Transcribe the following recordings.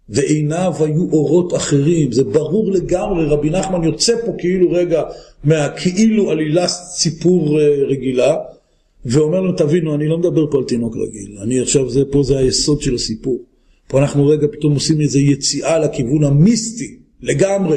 ועיניו היו אורות אחרים. זה ברור לגמרי, רבי נחמן יוצא פה כאילו רגע מהכאילו עלילה סיפור רגילה, ואומר לו, תבינו, אני לא מדבר פה על תינוק רגיל, אני עכשיו, פה זה היסוד של הסיפור. פה אנחנו רגע פתאום עושים איזו יציאה לכיוון המיסטי, לגמרי.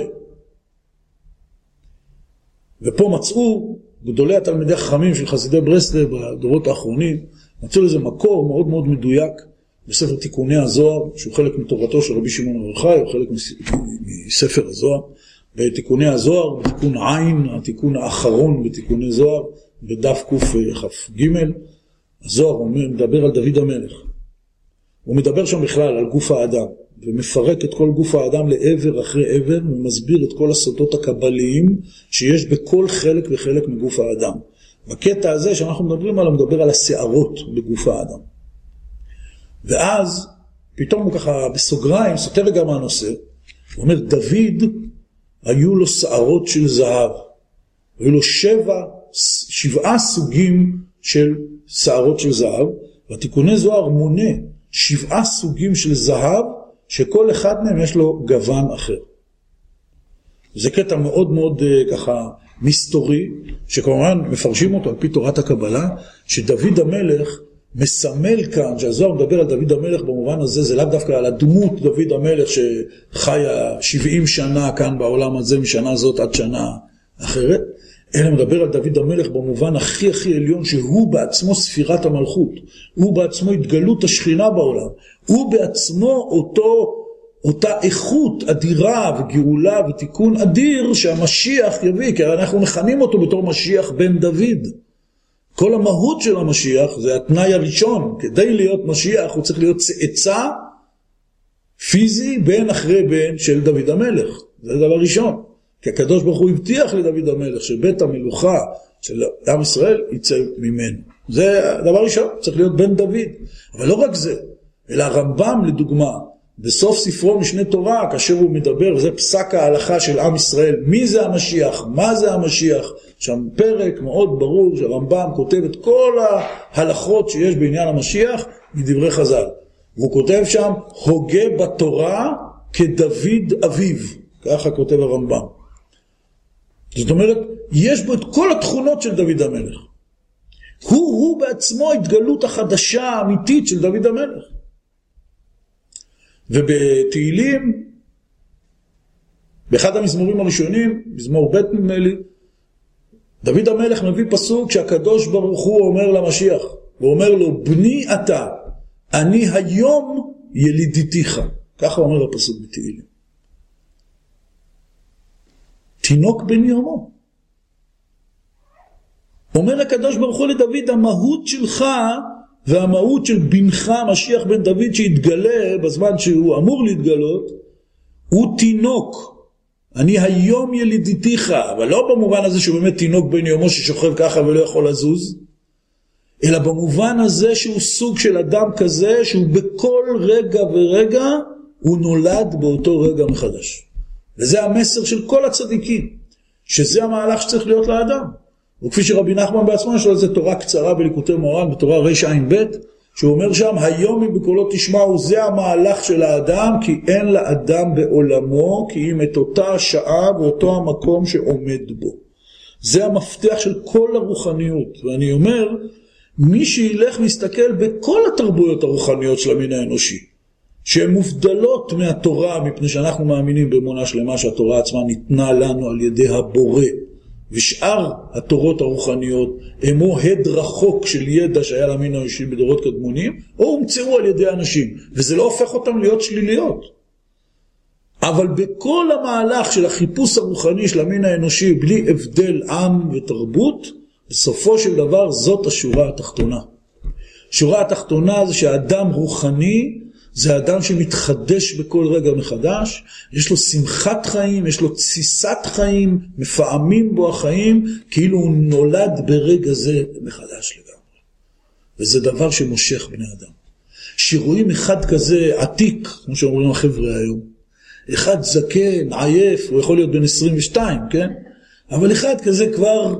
ופה מצאו, גדולי התלמידי חכמים של חסידי ברסלב בדורות האחרונים, מצאו לזה מקור מאוד מאוד מדויק, בספר תיקוני הזוהר, שהוא חלק מתורתו של רבי שמעון בר יוחאי, הוא חלק מספר הזוהר. בתיקוני הזוהר, בתיקון עין, התיקון האחרון בתיקוני זוהר, בדף קכ"ג, הזוהר מדבר על דוד המלך. הוא מדבר שם בכלל על גוף האדם, ומפרק את כל גוף האדם לעבר אחרי עבר, ומסביר את כל הסודות הקבליים שיש בכל חלק וחלק מגוף האדם. בקטע הזה שאנחנו מדברים עליו, מדבר על השערות בגוף האדם. ואז פתאום הוא ככה בסוגריים, סותר רגע מהנושא, הוא אומר, דוד היו לו שערות של זהב, היו לו 7 סוגים של שערות של זהב, והתיקוני זוהר מונה 7 סוגים של זהב, שכל אחד מהם יש לו גוון אחר. זה קטע מאוד מאוד ככה מסתורי, שכמובן מפרשים אותו על פי תורת הקבלה, שדוד המלך מסמל כאן, שהזוהר מדבר על דוד המלך במובן הזה, זה לאו דווקא על הדמות דוד המלך שחיה 70 שנה כאן בעולם הזה, משנה זאת עד שנה אחרת, אלא מדבר על דוד המלך במובן הכי הכי עליון, שהוא בעצמו ספירת המלכות, הוא בעצמו התגלות השכינה בעולם, הוא בעצמו אותה איכות אדירה וגאולה ותיקון אדיר שהמשיח יביא, כי אנחנו מכנים אותו בתור משיח בן דוד. כל המהות של המשיח זה התנאי הראשון, כדי להיות משיח הוא צריך להיות צאצא פיזי בן אחרי בן של דוד המלך, זה דבר ראשון. כי הקדוש ברוך הוא הבטיח לדוד המלך שבית המלוכה של עם ישראל יצא ממנו. זה הדבר ראשון, צריך להיות בן דוד. אבל לא רק זה, אלא הרמב"ם לדוגמה, בסוף ספרו משנה תורה, כאשר הוא מדבר, וזה פסק ההלכה של עם ישראל, מי זה המשיח, מה זה המשיח, שם פרק מאוד ברור שהרמב"ם כותב את כל ההלכות שיש בעניין המשיח מדברי חז"ל. והוא כותב שם, הוגה בתורה כדוד אביו, ככה כותב הרמב"ם. זאת אומרת, יש בו את כל התכונות של דוד המלך. הוא בעצמו התגלות החדשה האמיתית של דוד המלך. ובתהילים, באחד המזמורים הראשונים, מזמור ב' נדמה לי, דוד המלך מביא פסוק שהקדוש ברוך הוא אומר למשיח, הוא אומר לו, בני אתה, אני היום ילידיתיך. ככה אומר הפסוק בתהילים. תינוק בן יומו. אומר הקדוש ברוך הוא לדוד, המהות שלך והמהות של בנך, משיח בן דוד שהתגלה בזמן שהוא אמור להתגלות, הוא תינוק. אני היום ילידיתיך, אבל לא במובן הזה שהוא באמת תינוק בן יומו ששוכב ככה ולא יכול לזוז, אלא במובן הזה שהוא סוג של אדם כזה שהוא בכל רגע ורגע הוא נולד באותו רגע מחדש. וזה המסר של כל הצדיקים, שזה המהלך שצריך להיות לאדם. וכפי שרבי נחמן בעצמו יש לו איזו תורה קצרה בליקוטי מוהר"ן, בתורה רע"ב, שהוא אומר שם, היום אם בקולו תשמעו, זה המהלך של האדם, כי אין לאדם בעולמו, כי אם את אותה השעה ואותו המקום שעומד בו. זה המפתח של כל הרוחניות. ואני אומר, מי שילך ויסתכל בכל התרבויות הרוחניות של המין האנושי, שהן מובדלות מהתורה, מפני שאנחנו מאמינים באמונה שלמה שהתורה עצמה ניתנה לנו על ידי הבורא, ושאר התורות הרוחניות הם או הד רחוק של ידע שהיה למין האנושי בדורות קדמונים, או הומצאו על ידי אנשים, וזה לא הופך אותם להיות שליליות. אבל בכל המהלך של החיפוש הרוחני של המין האנושי, בלי הבדל עם ותרבות, בסופו של דבר זאת השורה התחתונה. שורה התחתונה זה שהאדם רוחני, זה אדם שמתחדש בכל רגע מחדש, יש לו שמחת חיים, יש לו תסיסת חיים, מפעמים בו החיים, כאילו הוא נולד ברגע זה מחדש לגמרי. וזה דבר שמושך בני אדם. שרואים אחד כזה עתיק, כמו שאומרים החבר'ה היום, אחד זקן, עייף, הוא יכול להיות בן 22, כן? אבל אחד כזה כבר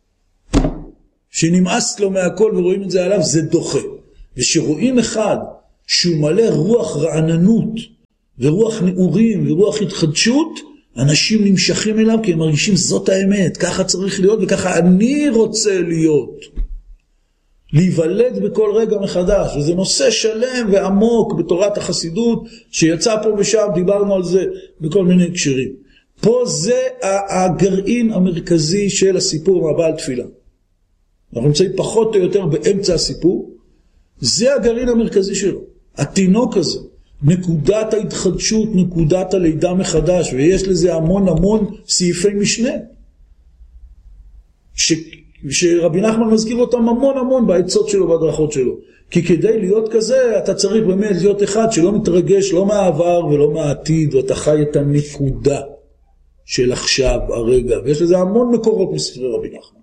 שנמאס לו מהכל ורואים את זה עליו, זה דוחה. ושרואים אחד שהוא מלא רוח רעננות ורוח נעורים ורוח התחדשות, אנשים נמשכים אליו כי הם מרגישים זאת האמת, ככה צריך להיות וככה אני רוצה להיות. להיוולד בכל רגע מחדש, וזה נושא שלם ועמוק בתורת החסידות, שיצא פה ושם, דיברנו על זה בכל מיני הקשרים. פה זה הגרעין המרכזי של הסיפור מהבעל תפילה. אנחנו נמצאים פחות או יותר באמצע הסיפור, זה הגרעין המרכזי שלו. התינוק הזה, נקודת ההתחדשות, נקודת הלידה מחדש, ויש לזה המון סעיפי משנה, שרבי נחמן מזכיר אותם המון בעצות שלו והדרכות שלו. כי כדי להיות כזה, אתה צריך באמת להיות אחד שלא מתרגש לא מהעבר ולא מהעתיד, ואתה חי את הנקודה של עכשיו, הרגע. ויש לזה המון מקורות מספרי רבי נחמן.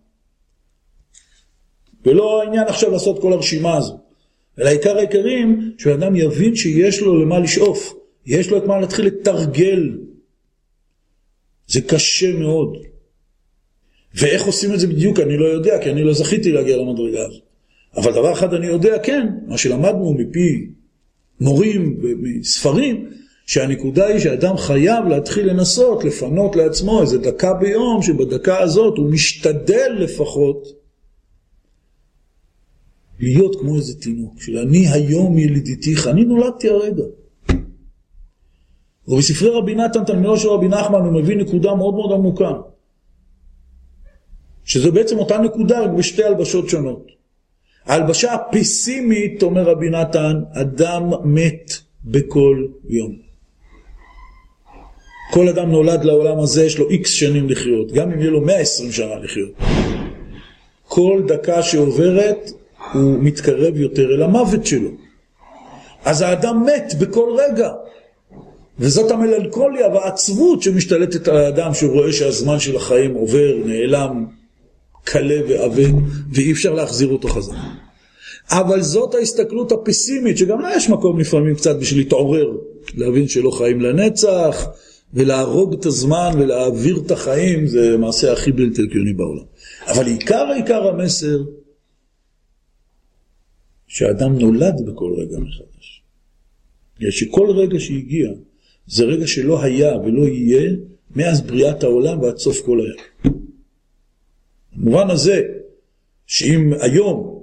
ולא העניין עכשיו לעשות כל הרשימה הזו. אלא העיקר העיקרים, שאדם יבין שיש לו למה לשאוף. יש לו את מה להתחיל לתרגל. זה קשה מאוד. ואיך עושים את זה בדיוק אני לא יודע, כי אני לא זכיתי להגיע למדרגה הזאת. אבל דבר אחד אני יודע, כן, מה שלמדנו מפי מורים ומספרים, שהנקודה היא שאדם חייב להתחיל לנסות, לפנות לעצמו איזה דקה ביום, שבדקה הזאת הוא משתדל לפחות להיות כמו איזה תינוק, של אני היום ילידיתיך, אני נולדתי הרגע. ובספרי רבי נתן, תלמידו של רבי נחמן, הוא מביא נקודה מאוד עמוקה. שזה בעצם אותה נקודה רק בשתי הלבשות שונות. ההלבשה הפסימית, אומר רבי נתן, אדם מת בכל יום. כל אדם נולד לעולם הזה, יש לו X שנים לחיות, גם אם יהיה לו 120 שנה לחיות. כל דקה שעוברת, הוא מתקרב יותר אל המוות שלו. אז האדם מת בכל רגע. וזאת המלנכוליה והעצבות שמשתלטת על האדם, שהוא רואה שהזמן של החיים עובר, נעלם, קלה ואבד, ואי אפשר להחזיר אותו חזרה. אבל זאת ההסתכלות הפסימית, שגם לה יש מקום לפעמים קצת בשביל להתעורר, להבין שלא חיים לנצח, ולהרוג את הזמן ולהעביר את החיים, זה מעשה הכי בלתי הגיוני בעולם. אבל עיקר המסר, שהאדם נולד בכל רגע מחדש. שכל רגע שהגיע, זה רגע שלא היה ולא יהיה, מאז בריאת העולם ועד סוף כל היום. במובן הזה, שאם היום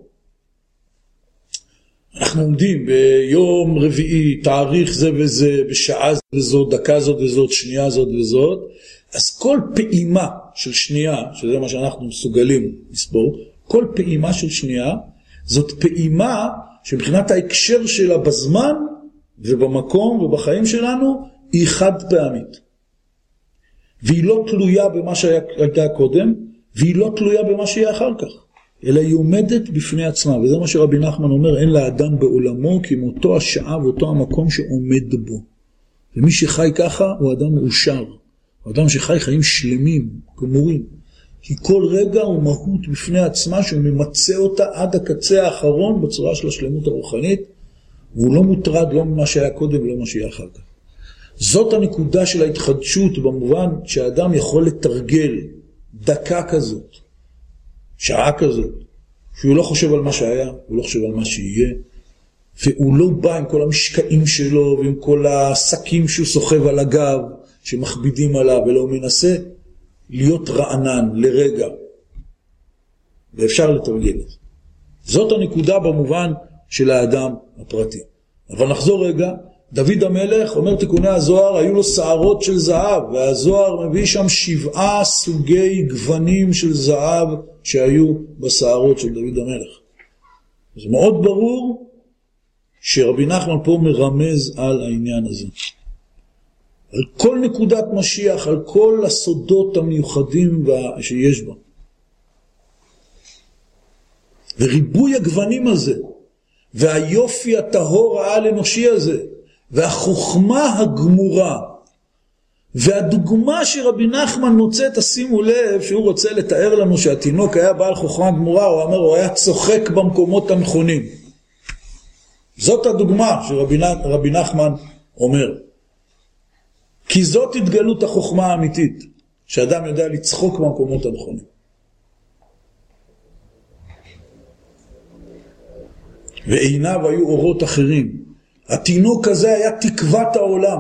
אנחנו עומדים ביום רביעי, תאריך זה וזה, בשעה זאת, דקה זאת וזאת, שנייה זאת וזאת, אז כל פעימה של שנייה, שזה מה שאנחנו מסוגלים לספור, כל פעימה של שנייה, זאת פעימה שמבחינת ההקשר שלה בזמן ובמקום ובחיים שלנו, היא חד פעמית. והיא לא תלויה במה שהייתה קודם, והיא לא תלויה במה שיהיה אחר כך, אלא היא עומדת בפני עצמה, וזה מה שרבי נחמן אומר, אין לאדם בעולמו, כי מאותו השעה ואותו המקום שעומד בו. ומי שחי ככה הוא אדם מאושר, הוא אדם שחי חיים שלמים, גמורים, כי כל רגע הוא מהות בפני עצמה, שהוא ממצא אותה עד הקצה האחרון, בצורה של השלמות הרוחנית, והוא לא מוטרד לא ממה שהיה קודם ולא מה שיהיה אחר כך. זאת הנקודה של ההתחדשות, במובן שהאדם יכול לתרגל דקה כזאת, שעה כזאת, שהוא לא חושב על מה שהיה, הוא לא חושב על מה שיהיה, והוא לא בא עם כל המשקעים שלו, ועם כל הסקים שהוא סוחב על הגב, שמכבידים עליו, אלא הוא מנסה להיות רענן לרגע, ואפשר לתרגל את זה. זאת הנקודה במובן של האדם הפרטי. אבל נחזור רגע, דוד המלך, אומר תיקוני הזוהר, היו לו שערות של זהב, והזוהר מביא שם 7 סוגי גוונים של זהב שהיו בשערות של דוד המלך. זה מאוד ברור שרבי נחמן פה מרמז על העניין הזה. על כל נקודת משיח, על כל הסודות המיוחדים שיש בה. וריבוי הגוונים הזה, והיופי הטהור העל אנושי הזה, והחוכמה הגמורה, והדוגמה שרבי נחמן מוצא, תשימו לב שהוא רוצה לתאר לנו שהתינוק היה בעל חוכמה גמורה, הוא אומר, הוא היה צוחק במקומות הנכונים. זאת הדוגמה שרבי נחמן אומר. כי זאת התגלות החוכמה האמיתית, שאדם יודע לצחוק במקומות הנכונים. ועיניו היו אורות אחרים. התינוק הזה היה תקוות העולם.